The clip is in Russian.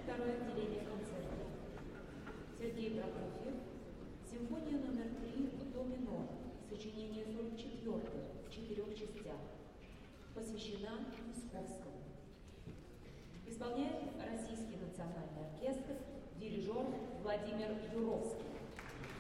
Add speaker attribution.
Speaker 1: второе отделение концерта. Сергей Прокофьев. Симфония номер 3 «До минор», сочинение 44 в 4 частях, посвящена Мисковскому. Исполняет Российский национальный оркестр, дирижер Владимир Юровский.